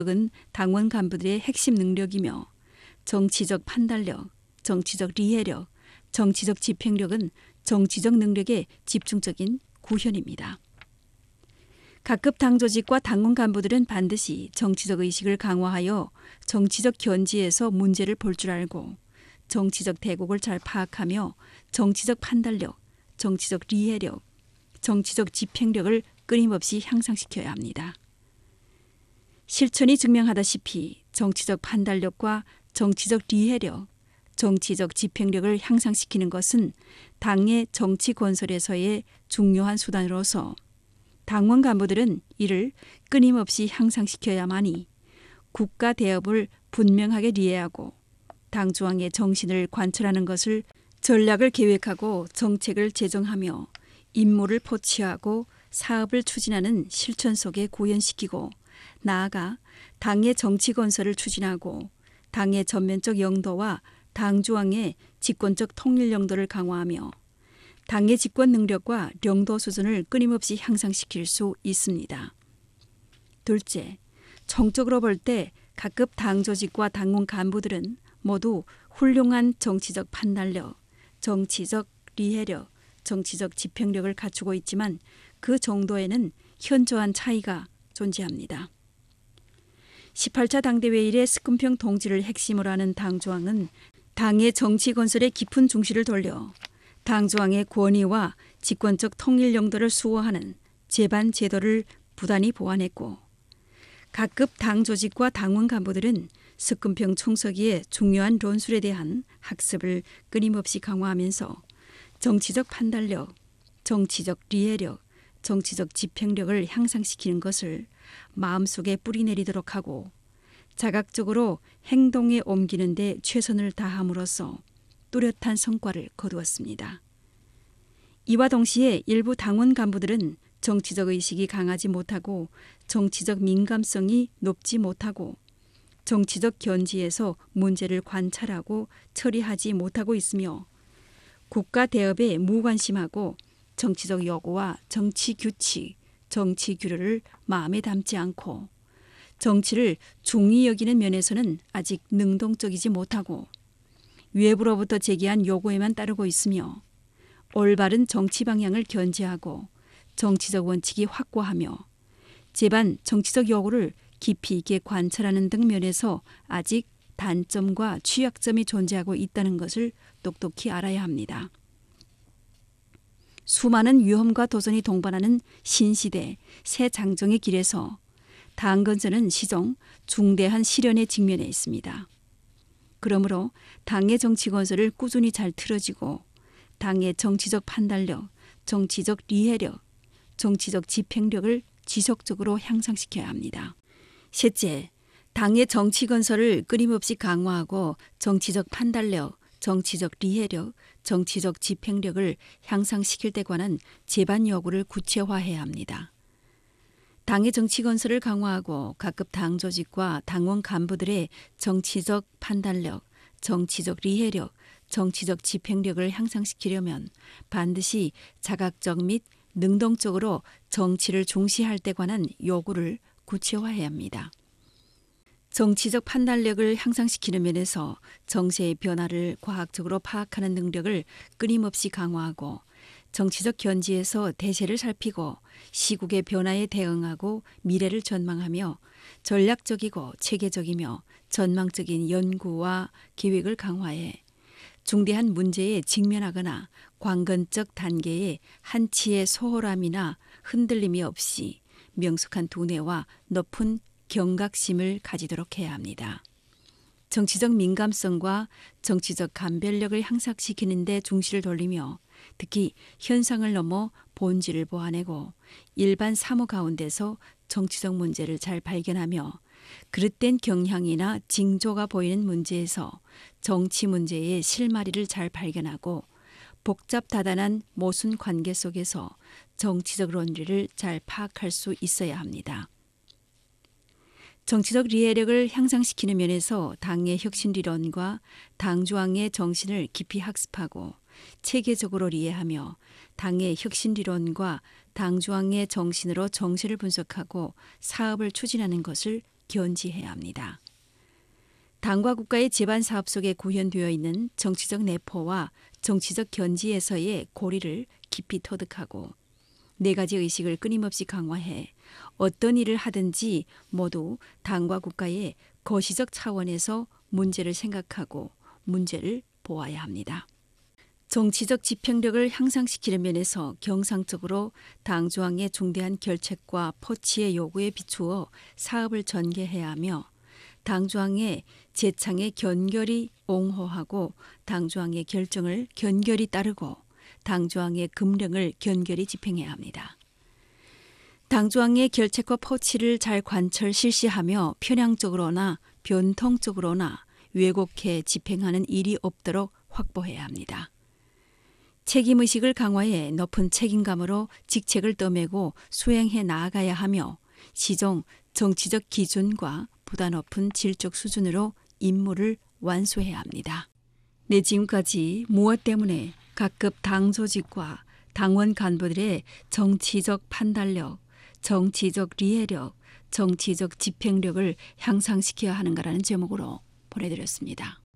은 당원 간부들의 핵심 능력이며 정치적 판단력, 정치적 리해력, 정치적 집행력은 정치적 능력의 집중적인 구현입니다. 각급 당 조직과 당원 간부들은 반드시 정치적 의식을 강화하여 정치적 견지에서 문제를 볼 줄 알고 정치적 대국을 잘 파악하며 정치적 판단력, 정치적 리해력, 정치적 집행력을 끊임없이 향상시켜야 합니다. 실천이 증명하다시피 정치적 판단력과 정치적 리해력, 정치적 집행력을 향상시키는 것은 당의 정치 건설에서의 중요한 수단으로서 당원 간부들은 이를 끊임없이 향상시켜야만이 국가 대업을 분명하게 리해하고 당중앙의 정신을 관철하는 것을 전략을 계획하고 정책을 제정하며 임무를 포치하고 사업을 추진하는 실천 속에 구현시키고 나아가 당의 정치 건설을 추진하고 당의 전면적 영도와 당중앙의 집권적 통일 영도를 강화하며 당의 집권 능력과 영도 수준을 끊임없이 향상시킬 수 있습니다. 둘째, 총적으로 볼 때 각급 당 조직과 당원 간부들은 모두 훌륭한 정치적 판단력, 정치적 리해력, 정치적 집행력을 갖추고 있지만 그 정도에는 현저한 차이가 존재합니다. 18차 당대회 이래 스쿰평 동지를 핵심으로 하는 당조항은 당의 정치 건설에 깊은 중시를 돌려 당조항의 권위와 집권적 통일 영도를 수호하는 제반 제도를 부단히 보완했고 각급 당 조직과 당원 간부들은 스쿰평 총서기의 중요한論술에 대한 학습을 끊임없이 강화하면서 정치적 판단력, 정치적 리해력, 정치적 집행력을 향상시키는 것을 마음속에 뿌리내리도록 하고 자각적으로 행동에 옮기는 데 최선을 다함으로써 뚜렷한 성과를 거두었습니다. 이와 동시에 일부 당원 간부들은 정치적 의식이 강하지 못하고 정치적 민감성이 높지 못하고 정치적 견지에서 문제를 관찰하고 처리하지 못하고 있으며 국가 대업에 무관심하고 정치적 요구와 정치 규칙, 정치 규례를 마음에 담지 않고 정치를 중히 여기는 면에서는 아직 능동적이지 못하고 외부로부터 제기한 요구에만 따르고 있으며 올바른 정치 방향을 견지하고 정치적 원칙이 확고하며 제반 정치적 요구를 깊이 있게 관찰하는 등 면에서 아직 단점과 취약점이 존재하고 있다는 것을 똑똑히 알아야 합니다. 수많은 위험과 도전이 동반하는 신시대 새 장정의 길에서 당 건설은 시종 중대한 시련에 직면해 있습니다. 그러므로 당의 정치 건설을 꾸준히 잘 틀어지고 당의 정치적 판단력, 정치적 리해력, 정치적 집행력을 지속적으로 향상시켜야 합니다. 셋째, 당의 정치 건설을 끊임없이 강화하고 정치적 판단력, 정치적 리해력, 정치적 집행력을 향상시킬 데 관한 제반 요구를 구체화해야 합니다. 당의 정치 건설을 강화하고 각급 당 조직과 당원 간부들의 정치적 판단력, 정치적 리해력, 정치적 집행력을 향상시키려면 반드시 자각적 및 능동적으로 정치를 중시할 데 관한 요구를 구체화해야 합니다. 정치적 판단력을 향상시키는 면에서 정세의 변화를 과학적으로 파악하는 능력을 끊임없이 강화하고 정치적 견지에서 대세를 살피고 시국의 변화에 대응하고 미래를 전망하며 전략적이고 체계적이며 전망적인 연구와 계획을 강화해 중대한 문제에 직면하거나 관건적 단계에 한치의 소홀함이나 흔들림이 없이 명석한 두뇌와 높은 경각심을 가지도록 해야 합니다. 정치적 민감성과 정치적 감별력을 향상시키는 데 중시를 돌리며 특히 현상을 넘어 본질을 보아내고 일반 사무 가운데서 정치적 문제를 잘 발견하며 그릇된 경향이나 징조가 보이는 문제에서 정치 문제의 실마리를 잘 발견하고 복잡 다단한 모순 관계 속에서 정치적 논리를 잘 파악할 수 있어야 합니다. 정치적 리해력을 향상시키는 면에서 당의 혁신리론과 당조항의 정신을 깊이 학습하고 체계적으로 이해하며 당의 혁신리론과 당조항의 정신으로 정세를 분석하고 사업을 추진하는 것을 견지해야 합니다. 당과 국가의 제반 사업 속에 구현되어 있는 정치적 내포와 정치적 견지에서의 고리를 깊이 터득하고 네 가지 의식을 끊임없이 강화해 어떤 일을 하든지 모두 당과 국가의 거시적 차원에서 문제를 생각하고 문제를 보아야 합니다. 정치적 집행력을 향상시키는 면에서 경상적으로 당중앙의 중대한 결책과 포치의 요구에 비추어 사업을 전개해야 하며 당중앙의 재창에 견결히 옹호하고 당중앙의 결정을 견결히 따르고 당중앙의 금령을 견결히 집행해야 합니다. 당중앙의 결책과 포치를 잘 관철 실시하며 편향적으로나 변통적으로나 왜곡해 집행하는 일이 없도록 확보해야 합니다. 책임의식을 강화해 높은 책임감으로 직책을 떠매고 수행해 나아가야 하며 시종 정치적 기준과 보다 높은 질적 수준으로 임무를 완수해야 합니다. 네, 지금까지 무엇 때문에 각급 당 조직과 당원 간부들의 정치적 판단력, 정치적 리해력, 정치적 집행력을 향상시켜야 하는가라는 제목으로 보내드렸습니다.